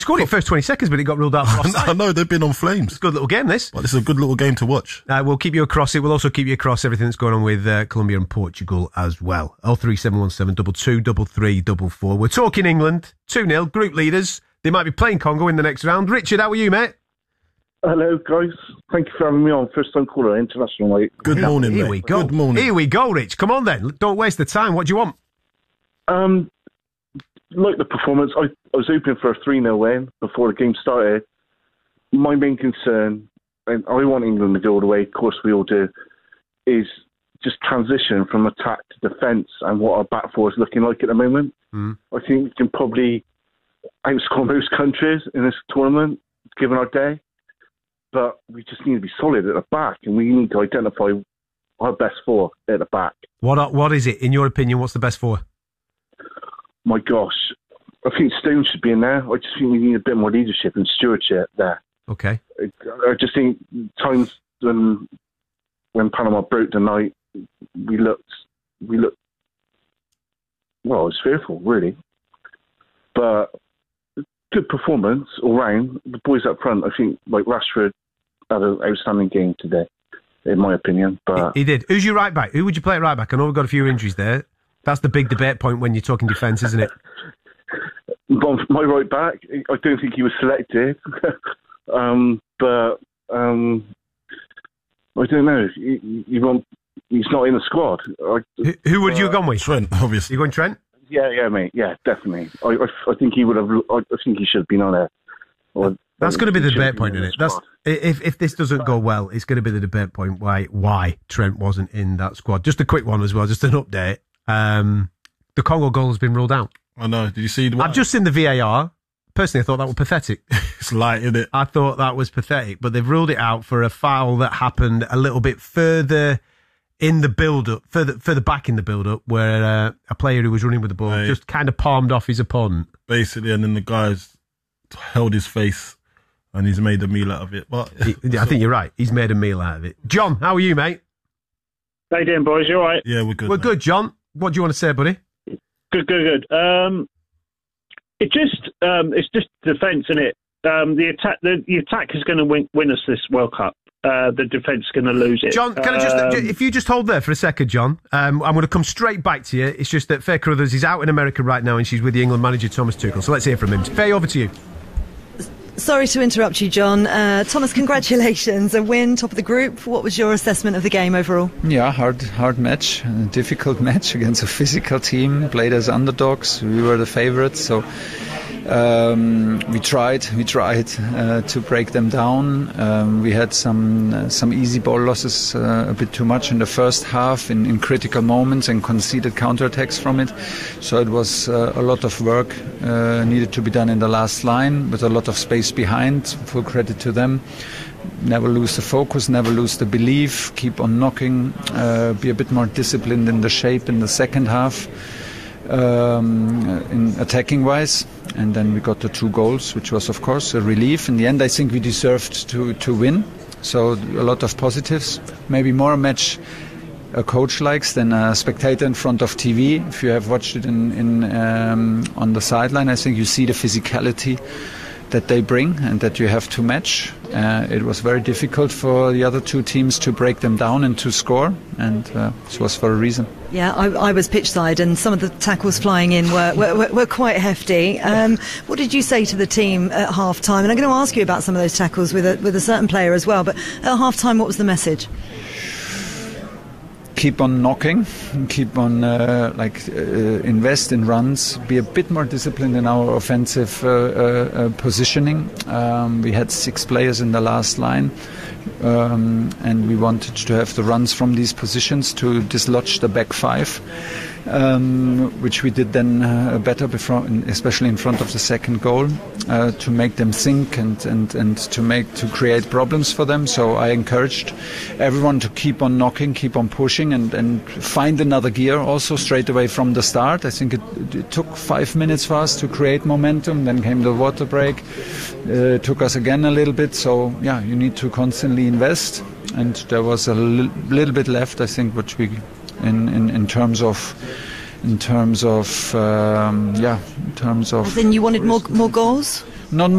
Scored it first 20 seconds, but it got ruled out for offside. I know, they've been on flames. It's a good little game, this. But it's a good little game to watch. We'll keep you across it. We'll also keep you across everything that's going on with Colombia and Portugal as well. 03717 22 3344. We're talking England. 2-0, group leaders. They might be playing Congo in the next round. Richard, how are you, mate? Hello, guys. Thank you for having me on. First time caller, international, mate. Good morning, Here mate. we go. Good morning. Here we go, Rich. Come on, then. Don't waste the time. What do you want? Like the performance, I was hoping for a 3-0 win before the game started. My main concern, and I want England to go all the way, of course we all do, is just transition from attack to defence and what our back four is looking like at the moment. I think we can probably outscore most countries in this tournament, given our day. But we just need to be solid at the back, and we need to identify our best four at the back. What is it, in your opinion? What's the best four? My gosh, I think Stone should be in there. I just think we need a bit more leadership and stewardship there. Okay. I just think times when Panama broke the night, we looked. Well, it was fearful, really. But good performance all round. The boys up front, I think, like Rashford had an outstanding game today, in my opinion. But he did. Who's your right back? Who would you play at right back? I know we've got a few injuries there. That's the big debate point when you're talking defence, isn't it? My right back, I don't think he was selected. But I don't know. He's not in the squad. Who would you have gone with? Trent, obviously. You going Trent? Yeah, mate. Yeah, definitely. I think he would have. I think he should have been on there. That's going to be the debate point, isn't it? That's if this doesn't go well, it's going to be the debate point why Trent wasn't in that squad. Just a quick one as well, just an update. The Congo goal has been ruled out. I know. Did you see the one? I've just seen the VAR. Personally, I thought that was pathetic. It's light, isn't it? I thought that was pathetic, but they've ruled it out for a foul that happened a little bit further in the build-up, further back in the build-up, where a player who was running with the ball just kind of palmed off his opponent. Basically, and then the guy's held his face and he's made a meal out of it. But I think you're right. He's made a meal out of it. John, how are you, mate? How you doing, boys? You all right? Yeah, we're good. We're good, John. What do you want to say, buddy? Good. It's just defence, isn't it? The attack is going to win us this World Cup. The defence is going to lose it. John, can I just, if you just hold there for a second, John, I'm going to come straight back to you. It's just that Faye Carruthers is out in America right now and she's with the England manager, Thomas Tuchel. So let's hear from him. Faye, over to you. Sorry to interrupt you, John. Thomas, congratulations. A win, top of the group. What was your assessment of the game overall? Yeah, hard match, a difficult match against a physical team, played as underdogs. We were the favourites, so we tried to break them down. We had some easy ball losses, a bit too much in the first half in critical moments, and conceded counterattacks from it. So it was a lot of work needed to be done in the last line with a lot of space behind. Full credit to them. Never lose the focus, never lose the belief, keep on knocking, be a bit more disciplined in the shape in the second half. In attacking wise, and then we got the 2 goals, which was of course a relief. In the end, I think we deserved to win, so a lot of positives. Maybe more a match a coach likes than a spectator in front of TV. If you have watched it on the sideline, I think you see the physicality that they bring and that you have to match. It was very difficult for the other 2 teams to break them down and to score, and this was for a reason. Yeah, I was pitch side, and some of the tackles flying in were quite hefty. What did you say to the team at half time? And I'm going to ask you about some of those tackles with a certain player as well, but at half time, what was the message? Keep on knocking, keep on invest in runs, be a bit more disciplined in our offensive positioning. We had 6 players in the last line, and we wanted to have the runs from these positions to dislodge the back 5, which we did then better, especially in front of the second goal, to make them think and to create problems for them. So I encouraged everyone to keep on knocking, keep on pushing, and find another gear also straight away from the start. I think it took 5 minutes for us to create momentum. Then came the water break. Took us again a little bit. So yeah, you need to constantly invest, and there was a little bit left, I think, which we in terms of. Then you wanted more goals? not